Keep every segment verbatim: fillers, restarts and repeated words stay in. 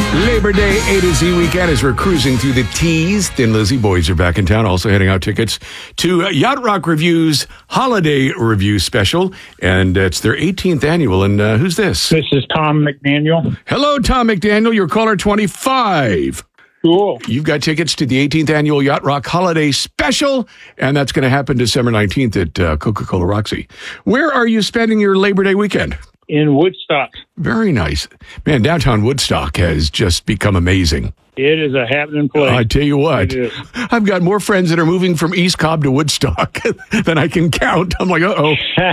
Labor Day A to Z weekend as we're cruising through the T's. Thin Lizzy boys are back in town, also heading out tickets to uh, Yacht Rock Review's Holiday Review Special, and uh, it's their eighteenth annual. And uh, who's this? This is Tom McDaniel. Hello, Tom McDaniel. You're caller twenty-five. Cool. You've got tickets to the eighteenth annual Yacht Rock Holiday Special, and that's going to happen December nineteenth at uh, Coca-Cola Roxy. Where are you spending your Labor Day weekend? In Woodstock. Very nice. Man, downtown Woodstock has just become amazing. It is a happening place. I tell you what, I've got more friends that are moving from East Cobb to Woodstock than I can count. I'm like, uh-oh.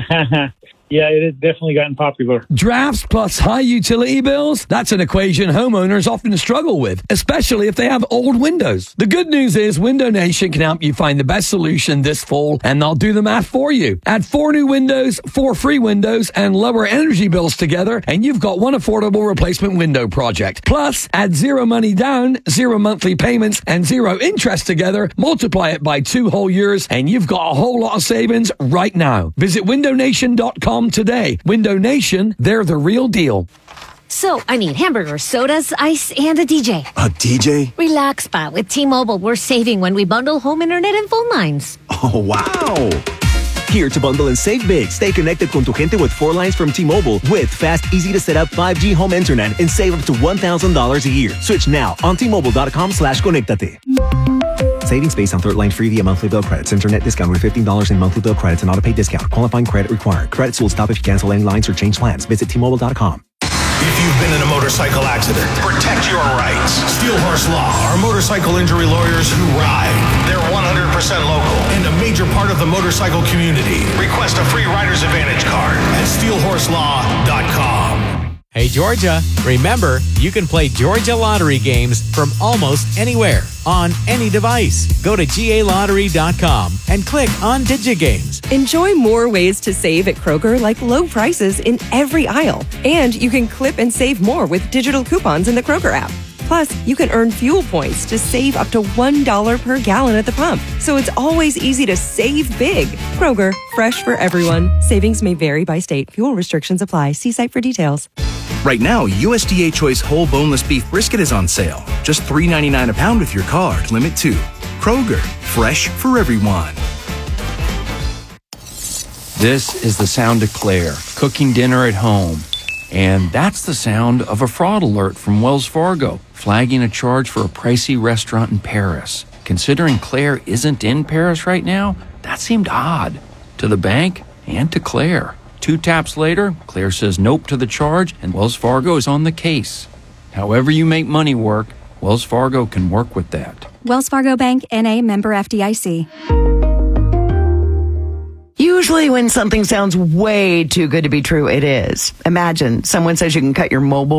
Yeah, it has definitely gotten popular. Drafts plus high utility bills? That's an equation homeowners often struggle with, especially if they have old windows. The good news is Window Nation can help you find the best solution this fall, and they'll do the math for you. Add four new windows, four free windows, and lower energy bills together, and you've got one affordable replacement window project. Plus, add zero money down, zero monthly payments, and zero interest together. Multiply it by two whole years, and you've got a whole lot of savings right now. Visit window nation dot com today. Window Nation, they're the real deal. So, I need hamburgers, sodas, ice, and a D J. A D J? Relax, Pa. With T-Mobile, we're saving when we bundle home internet and phone lines. Oh, wow. Here to bundle and save big. Stay connected con tu gente with four lines from T-Mobile with fast, easy-to-set-up five G home internet and save up to one thousand dollars a year. Switch now on T Mobile dot com slash conectate. Savings based on third line free via monthly bill credits. Internet discount with fifteen dollars in monthly bill credits and auto pay discount. Qualifying credit required. Credits will stop if you cancel any lines or change plans. Visit T Mobile dot com. If you've been in a motorcycle accident, protect your rights. Steel Horse Law are motorcycle injury lawyers who ride. They're one hundred percent local and a major part of the motorcycle community. Request a free Rider's Advantage card at steel horse law dot com. Hey, Georgia, remember, you can play Georgia lottery games from almost anywhere on any device. Go to G A lottery dot com and click on DigiGames. Enjoy more ways to save at Kroger, like low prices in every aisle. And you can clip and save more with digital coupons in the Kroger app. Plus, you can earn fuel points to save up to one dollar per gallon at the pump. So it's always easy to save big. Kroger, fresh for everyone. Savings may vary by state. Fuel restrictions apply. See site for details. Right now, U S D A Choice whole boneless beef brisket is on sale. Just three ninety-nine a pound with your card. Limit two. Kroger, fresh for everyone. This is the sound of Claire, cooking dinner at home. And that's the sound of a fraud alert from Wells Fargo, flagging a charge for a pricey restaurant in Paris. Considering Claire isn't in Paris right now, that seemed odd to the bank and to Claire. Two taps later, Claire says nope to the charge, and Wells Fargo is on the case. However you make money work, Wells Fargo can work with that. Wells Fargo Bank, N A, member F D I C. Usually when something sounds way too good to be true, it is. Imagine someone says you can cut your mobile